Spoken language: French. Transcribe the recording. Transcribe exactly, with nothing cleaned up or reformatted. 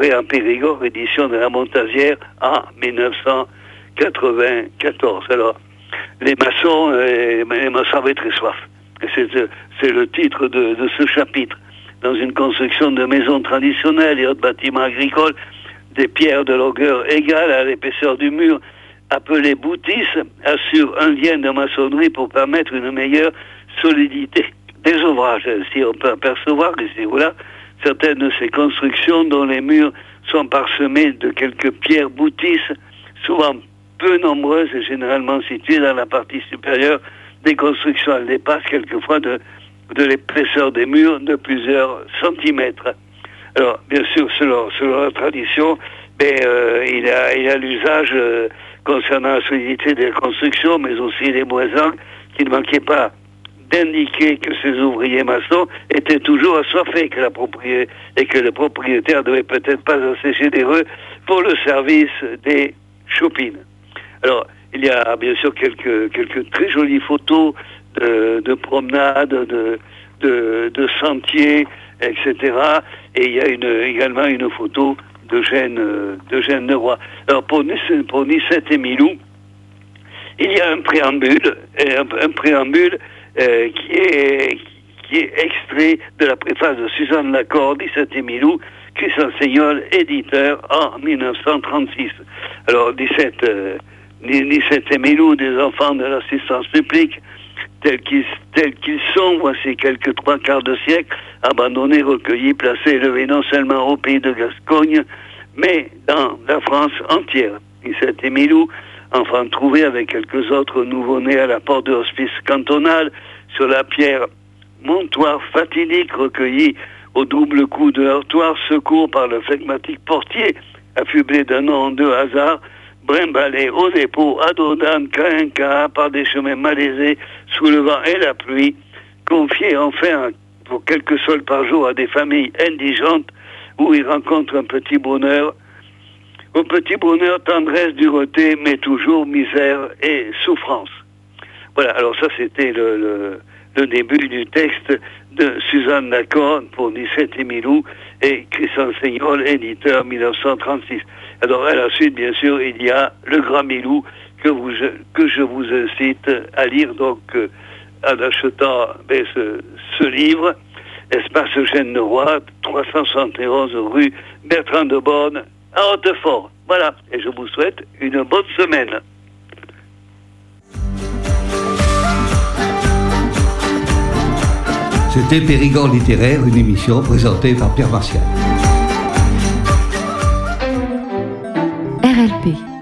Forêt en Périgord, édition de la Montazière en dix-neuf cent quatre-vingt-quatorze. Alors, les maçons, euh, les maçons avaient très soif. C'est, c'est le titre de, de ce chapitre. Dans une construction de maisons traditionnelles et autres bâtiments agricoles, des pierres de longueur égale à l'épaisseur du mur, appelées boutisses, assurent un lien de maçonnerie pour permettre une meilleure solidité des ouvrages. Si on peut apercevoir ici ou là certaines de ces constructions dont les murs sont parsemés de quelques pierres boutisses, souvent peu nombreuses et généralement situées dans la partie supérieure des constructions. Elles dépassent quelquefois de, de l'épaisseur des murs de plusieurs centimètres. Alors, bien sûr, selon, selon la tradition, ben, euh, il a, il a l'usage euh, concernant la solidité des constructions, mais aussi des moisons, qui ne manquaient pas d'indiquer que ces ouvriers maçons étaient toujours assoiffés, que la propriété, et que le propriétaire devait peut-être pas assez généreux pour le service des chopines. Alors, il y a bien sûr quelques, quelques très jolies photos de, de promenades, de, de, de sentiers, et cetera. Et il y a une, également une photo d'Eugène, d'Eugène Leroy. Alors, pour, pour Nicette et Milou, il y a un préambule, un, un préambule euh, qui est, qui est extrait de la préface de Suzanne Lacor, Nicette et Milou, Christian Seignol, éditeur, en dix-neuf cent trente-six. Alors, Nicette, euh, Nicette et Milou, des enfants de l'assistance publique, tels qu'ils, tels qu'ils sont, voici quelques trois quarts de siècle, abandonnés, recueillis, placés, élevés non seulement au pays de Gascogne, mais dans la France entière. Nicette et Milou, enfants trouvés avec quelques autres nouveau-nés à la porte de l'hospice cantonal, sur la pierre montoire fatidique, recueillis au double coup de heurtoir, secours par le flegmatique portier, affublé d'un nom de hasard, brimballé au dépôt, à dos d'âne, caïnca, par des chemins malaisés, sous le vent et la pluie, confiés enfin pour quelques sols par jour à des familles indigentes, où ils rencontrent un petit bonheur, au petit bonheur, tendresse, dureté, mais toujours misère et souffrance. Voilà, alors ça c'était le, le, le début du texte de Suzanne Lacor pour Nicette et Milou et Christian Seignol, éditeur dix-neuf cent trente-six. Alors à la suite, bien sûr, il y a Le Grand Milou que, vous, que je vous incite à lire donc euh, en achetant ben, ce, ce livre, Espace Eugène Leroy, trois cent soixante et onze rue Bertrand de Born, à Hautefort. Voilà, et je vous souhaite une bonne semaine. C'était Périgord littéraire, une émission présentée par Pierre Martial. R L P